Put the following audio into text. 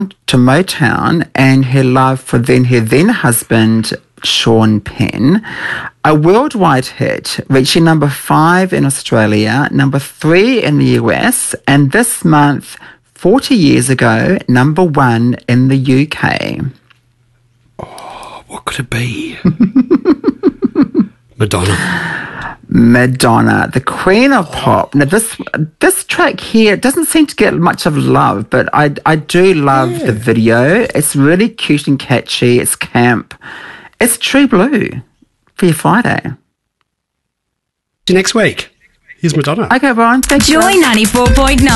to Motown and her love for her then husband, Sean Penn. A worldwide hit, reaching number 5 in Australia, number 3 in the US, and this month, 40 years ago, number 1 in the UK. Oh, what could it be? Madonna, the Queen of Pop. Now, this track here doesn't seem to get much of love, but I do love the video. It's really cute and catchy. It's camp. It's True Blue for your Friday. See you next week. Here's Madonna. Okay, Brian. Thank you. Joy 94.9.